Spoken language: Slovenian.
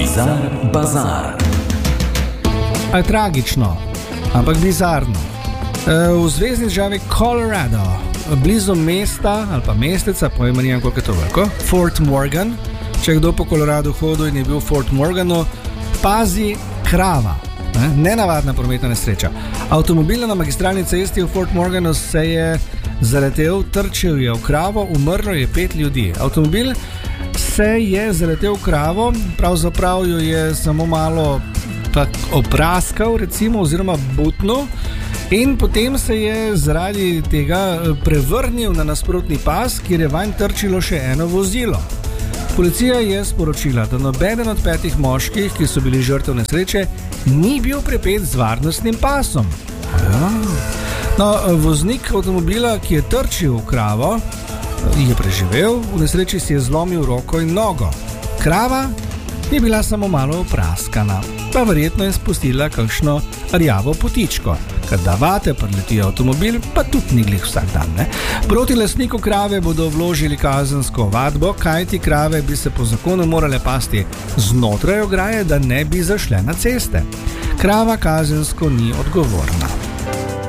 Bazar. A je tragično, ampak bizarno. V zvezni državi Colorado, blizu mesta ali pa mesteca, pojma nimam, koliko je to veliko, Fort Morgan, če je kdo po Coloradu hodil in je bil v Fort Morganu, pazi krava. Nenavadna prometna nesreča. Avtomobil na magistralni cesti v Fort Morganu se je zaletel, trčil je v kravo, umrlo je 5 ljudi. Avtomobil se je zaletel v kravo, pravzaprav jo je samo malo opraskal, recimo, oziroma butnil, in potem se je zaradi tega prevrnil na nasprotni pas, kjer je vanj trčilo še eno vozilo. Policija je sporočila, da nobeden od 5 moških, ki so bili žrtev nesreče, ni bil pripet z varnostnim pasom. No, voznik avtomobila, ki je trčil v kravo, je preživel, v nesreči si je zlomil roko in nogo. Krava je bila samo malo opraskana, pa verjetno je spustila kakšno rjavo potičko. Ker da vate preleti avtomobil, pa tudi ni glih vsak dan. Proti lastniku krave bodo vložili kazensko ovadbo, kajti krave bi se po zakonu morale pasti znotraj ograje, da ne bi zašle na ceste. Krava kazensko ni odgovorna.